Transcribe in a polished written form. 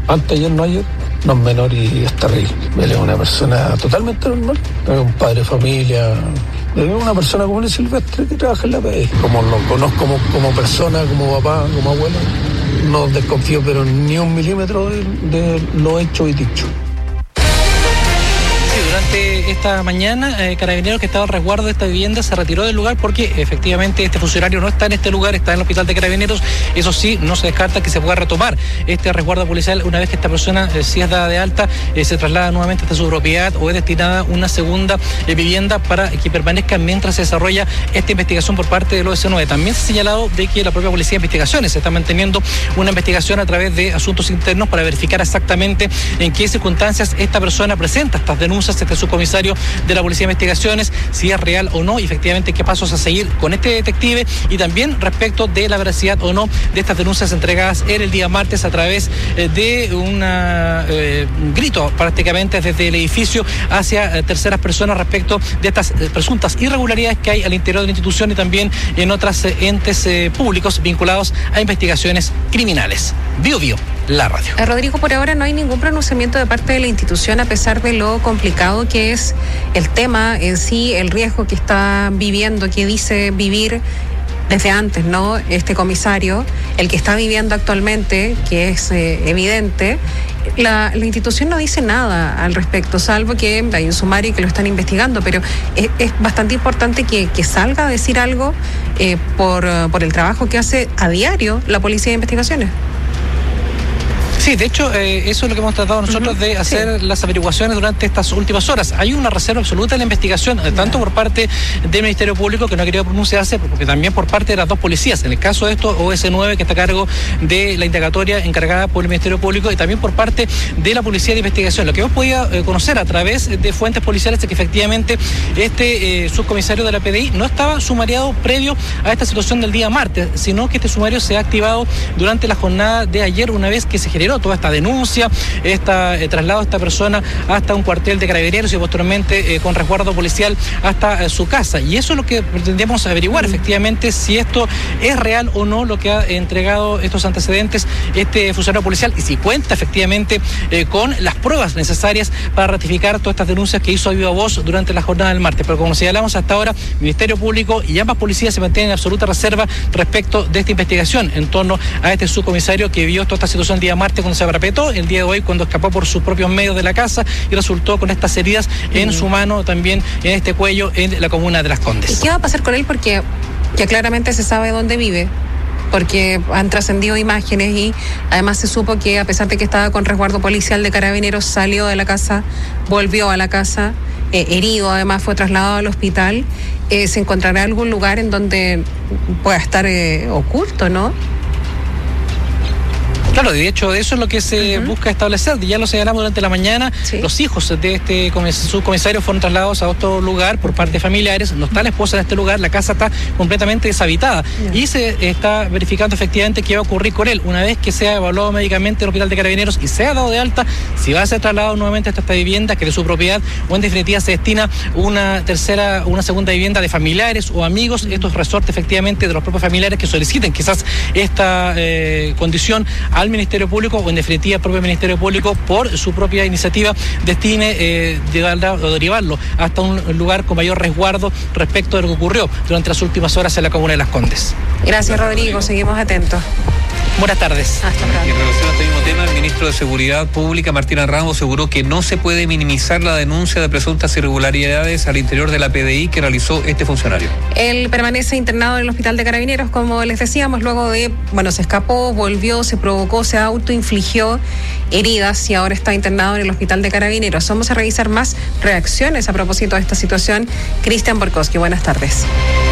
Anteayer, no ayer, no es menor y es terrible. Él es una persona totalmente normal, es un padre de familia, es una persona común y silvestre que trabaja en la PDI. Como lo conozco como persona, como papá, como abuelo, no desconfío pero ni un milímetro de lo hecho y dicho. Durante esta mañana, Carabineros, que estaba al resguardo de esta vivienda, se retiró del lugar porque efectivamente este funcionario no está en este lugar, está en el hospital de Carabineros. Eso sí, no se descarta que se pueda retomar este resguardo policial una vez que esta persona, si es dada de alta, se traslada nuevamente hasta su propiedad o es destinada a una segunda vivienda para que permanezca mientras se desarrolla esta investigación por parte del OS9. También se ha señalado de que la propia Policía de Investigaciones está manteniendo una investigación a través de asuntos internos para verificar exactamente en qué circunstancias esta persona presenta estas denuncias, este subcomisario de la Policía de Investigaciones, si es real o no, y efectivamente qué pasos a seguir con este detective, y también respecto de la veracidad o no de estas denuncias entregadas en el día martes a través de un grito prácticamente desde el edificio hacia terceras personas respecto de estas presuntas irregularidades que hay al interior de la institución y también en otros entes públicos vinculados a investigaciones criminales. Bio, la radio. Rodrigo, por ahora no hay ningún pronunciamiento de parte de la institución a pesar de lo complicado que es el tema en sí, el riesgo que está viviendo, que dice vivir desde antes, ¿no? Este comisario, el que está viviendo actualmente, que es evidente. La institución no dice nada al respecto, salvo que hay un sumario y que lo están investigando, pero es bastante importante que salga a decir algo por el trabajo que hace a diario la Policía de Investigaciones. Sí, de hecho, eso es lo que hemos tratado nosotros de hacer las averiguaciones durante estas últimas horas. Hay una reserva absoluta en la investigación, tanto por parte del Ministerio Público, que no ha querido pronunciarse, porque también por parte de las dos policías. En el caso de esto, OS9, que está a cargo de la indagatoria encargada por el Ministerio Público, y también por parte de la Policía de Investigación. Lo que hemos podido conocer a través de fuentes policiales es que efectivamente este subcomisario de la PDI no estaba sumariado previo a esta situación del día martes, sino que este sumario se ha activado durante la jornada de ayer, una vez que se generó toda esta denuncia, traslado a esta persona hasta un cuartel de Carabineros y posteriormente con resguardo policial hasta su casa. Y eso es lo que pretendemos averiguar, efectivamente, si esto es real o no, lo que ha entregado estos antecedentes este funcionario policial, y si cuenta efectivamente con las pruebas necesarias para ratificar todas estas denuncias que hizo a viva voz durante la jornada del martes. Pero como señalamos hasta ahora, Ministerio Público y ambas policías se mantienen en absoluta reserva respecto de esta investigación en torno a este subcomisario que vio toda esta situación el día martes cuando se parapetó, el día de hoy cuando escapó por sus propios medios de la casa y resultó con estas heridas en su mano, también en este cuello, en la comuna de Las Condes. ¿Y qué va a pasar con él? Porque ya claramente se sabe dónde vive, porque han trascendido imágenes y además se supo que a pesar de que estaba con resguardo policial de Carabineros, salió de la casa, volvió a la casa, herido, además fue trasladado al hospital. ¿Se encontrará algún lugar en donde pueda estar oculto, no? Claro, de hecho, eso es lo que se busca establecer. Ya lo señalamos durante la mañana. Sí. Los hijos de este subcomisario fueron trasladados a otro lugar por parte de familiares. No está la esposa en este lugar, la casa está completamente deshabitada. Y se está verificando efectivamente qué va a ocurrir con él. Una vez que sea evaluado médicamente en el hospital de Carabineros y sea dado de alta, si va a ser trasladado nuevamente hasta esta vivienda, que es de su propiedad, o en definitiva se destina una segunda vivienda de familiares o amigos. Esto es resorte efectivamente de los propios familiares que soliciten quizás esta condición al Ministerio Público, o en definitiva el propio Ministerio Público por su propia iniciativa destine derivarlo hasta un lugar con mayor resguardo respecto de lo que ocurrió durante las últimas horas en la comuna de Las Condes. Gracias, Rodrigo, seguimos atentos. Buenas tardes. Hasta pronto. En relación a este mismo tema, el ministro de Seguridad Pública, Martín Ramos, aseguró que no se puede minimizar la denuncia de presuntas irregularidades al interior de la PDI que realizó este funcionario. Él permanece internado en el hospital de Carabineros, como les decíamos, luego de, se escapó, volvió, se provocó, se autoinfligió heridas y ahora está internado en el hospital de Carabineros. Vamos a revisar más reacciones a propósito de esta situación. Cristian Borkowski, buenas tardes.